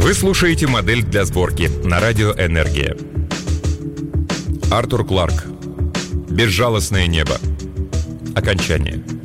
Вы слушаете «Модель для сборки» на радио «Энергия». Артур Кларк. «Безжалостное небо». Окончание.